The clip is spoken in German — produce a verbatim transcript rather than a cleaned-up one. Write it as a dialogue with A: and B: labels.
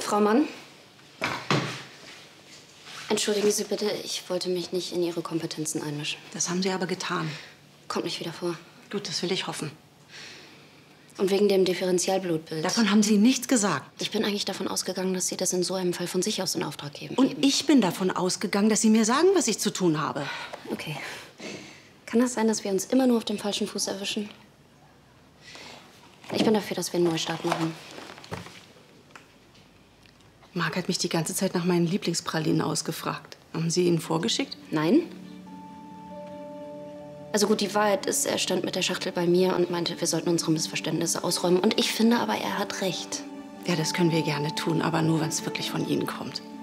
A: Frau Mann? Entschuldigen Sie bitte, ich wollte mich nicht in Ihre Kompetenzen einmischen.
B: Das haben Sie aber getan.
A: Kommt nicht wieder vor.
B: Gut, das will ich hoffen.
A: Und wegen dem Differentialblutbild.
B: Davon haben Sie nichts gesagt.
A: Ich bin eigentlich davon ausgegangen, dass Sie das in so einem Fall von sich aus in Auftrag geben.
B: Und ich bin davon ausgegangen, dass Sie mir sagen, was ich zu tun habe.
A: Okay. Kann das sein, dass wir uns immer nur auf dem falschen Fuß erwischen? Ich bin dafür, dass wir einen Neustart machen.
B: Marc hat mich die ganze Zeit nach meinen Lieblingspralinen ausgefragt. Haben Sie ihn vorgeschickt?
A: Nein. Also gut, die Wahrheit ist, er stand mit der Schachtel bei mir und meinte, wir sollten unsere Missverständnisse ausräumen. Und ich finde aber, er hat recht.
B: Ja, das können wir gerne tun, aber nur, wenn es wirklich von Ihnen kommt.